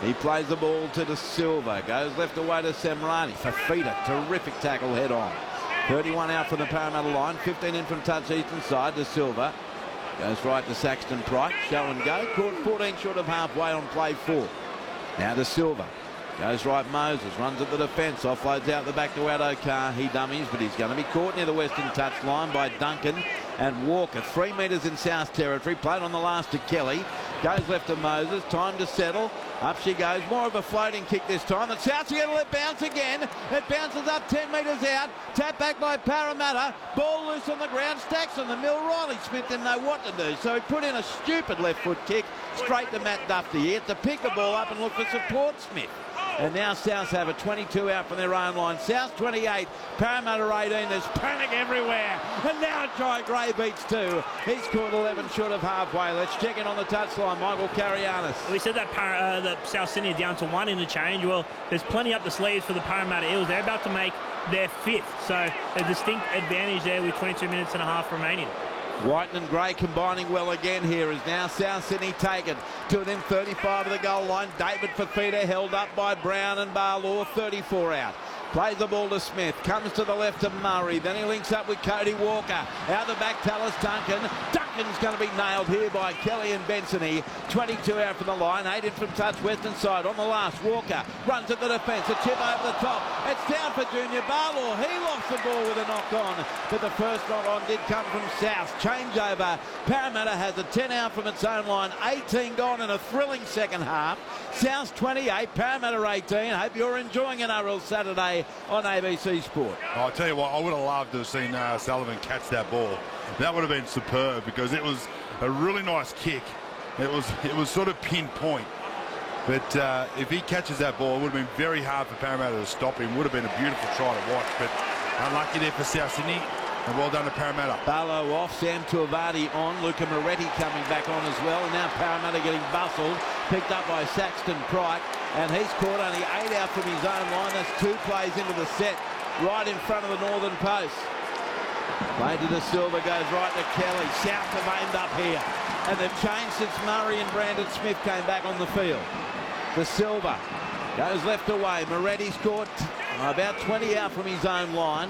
He plays the ball to De Silva. Goes left away to Semrani. Fafita, terrific tackle head on. 31 out from the Parramatta line. 15 in from touch eastern side. De Silva goes right to Saxton Price. Show and go. Caught 14 short of halfway on play 4. Now De Silva. Goes right Moses, runs at the defence, offloads out the back to Addo-Carr. He dummies, but he's going to be caught near the western touch line by Duncan and Walker. 3 metres in South territory, played on the last to Kelly. Goes left to Moses, time to settle. Up she goes, more of a floating kick this time. And South's going to let it bounce again. It bounces up 10 metres out. Tap back by Parramatta. Ball loose on the ground. Stacks on the mill. Riley Smith didn't know what to do, so he put in a stupid left foot kick straight to Matt Duffy. He had to pick the ball up and look for support Smith. And now South have a 22 out from their own line. South 28, Parramatta 18. There's panic everywhere. And now Jai Gray beats 2. He's caught 11 short of halfway. Let's check in on the touchline. Michael Carianis. We said that that South Sydney are down to 1 interchange. Well, there's plenty up the sleeves for the Parramatta Eels. They're about to make their 5th. So a distinct advantage there with 22 minutes and a half remaining. White and Gray combining well again here as now South Sydney taken to within 35 of the goal line. David Fafita held up by Brown and Barlaw. 34 out. Plays the ball to Smith. Comes to the left to Murray. Then he links up with Cody Walker. Out the back, Tallis Duncan. Duncan's going to be nailed here by Kelly and Bensony. 22 out from the line. 8 in from touch western side. On the last, Walker runs at the defence. A chip over the top. It's down for Junior Barlaw. He lost the ball with a knock on. But the first knock on did come from South. Changeover. Parramatta has a 10 out from its own line. 18 gone in a thrilling second half. South 28, Parramatta 18. Hope you're enjoying an NRL Saturday on ABC Sport. I'll tell you what, I would have loved to have seen Sullivan catch that ball. That would have been superb because it was a really nice kick. It was sort of pinpoint. But if he catches that ball, it would have been very hard for Parramatta to stop him. Would have been a beautiful try to watch. But unlucky there for South Sydney. And well done to Parramatta. Barlow off, Sam Tuivasa on, Luca Moretti coming back on as well. And now Parramatta getting bustled, picked up by Saxton Pryke, and he's caught only 8 out from his own line. That's 2 plays into the set, right in front of the northern post. Play to De Silva, goes right to Kelly. South have aimed up here, and they've changed since Murray and Brandon Smith came back on the field. De Silva goes left away. Moretti's caught about 20 out from his own line.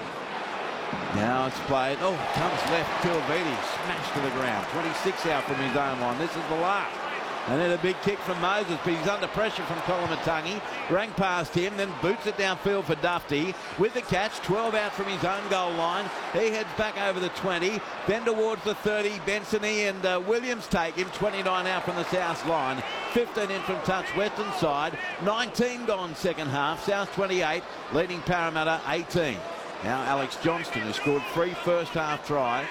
Now it's played. Oh, comes left. Tuivasa smashed to the ground. 26 out from his own line. This is the last. And then a big kick from Moses, but he's under pressure from Koloamatangi. Rang past him, then boots it downfield for Dufty. With the catch, 12 out from his own goal line. He heads back over the 20, then towards the 30. Bensony and Williams take him. 29 out from the South line. 15 in from touch western side. 19 gone second half. South 28, leading Parramatta 18. Now Alex Johnston has scored 3 first half tries.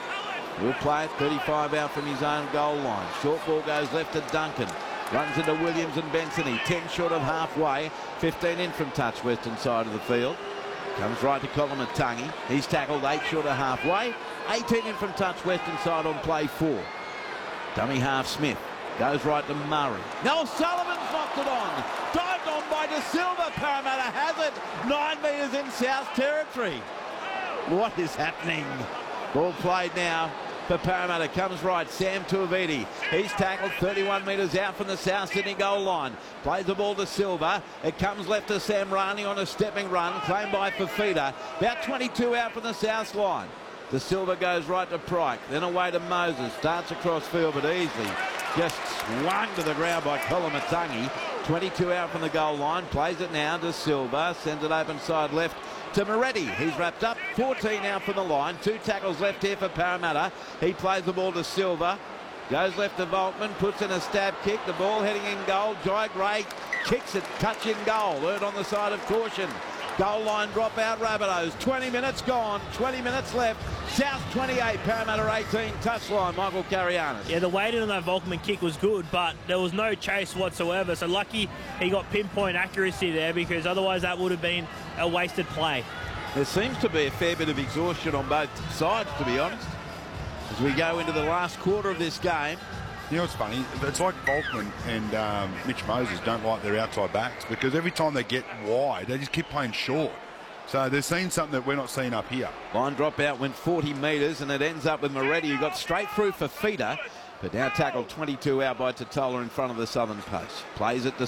Will play it, 35 out from his own goal line. Short ball goes left to Duncan. Runs into Williams and Bensony. 10 short of halfway. 15 in from touch western side of the field. Comes right to Koloamatangi. He's tackled 8 short of halfway. 18 in from touch western side on play 4. Dummy half Smith. Goes right to Murray. Now Sullivan's knocked it on. Dived on by De Silva. Parramatta has it. 9 metres in South territory. What is happening? Ball played now for Parramatta. Comes right. Sam Tuivasa. He's tackled 31 metres out from the South Sydney goal line. Plays the ball to Silva. It comes left to Semrani on a stepping run. Claimed by Fafita. About 22 out from the South line. De Silva goes right to Pryke. Then away to Moses. Starts across field but easily just swung to the ground by Koloamatangi. 22 out from the goal line. Plays it now to Silva. Sends it open side left to Moretti. He's wrapped up. 14 out from the line. 2 tackles left here for Parramatta. He plays the ball to Silva. Goes left to Volkman. Puts in a stab kick. The ball heading in goal. Jai Gray kicks it. Touch in goal. Earned on the side of caution. Goal line drop out Rabbitohs. 20 minutes gone. 20 minutes left. South 28, Parramatta 18. Touchline, Michael Carianis. Yeah, the weight in on that Volkman kick was good, but there was no chase whatsoever. So lucky he got pinpoint accuracy there, because otherwise that would have been a wasted play. There seems to be a fair bit of exhaustion on both sides, to be honest, as we go into the last quarter of this game. You know what's funny? It's like Volkman and Mitch Moses don't like their outside backs, because every time they get wide, they just keep playing short. So they're seeing something that we're not seeing up here. Line drop out went 40 metres, and it ends up with Moretti, who got straight through for Fafita, but now tackled 22 out by Totola in front of the southern post. Plays it to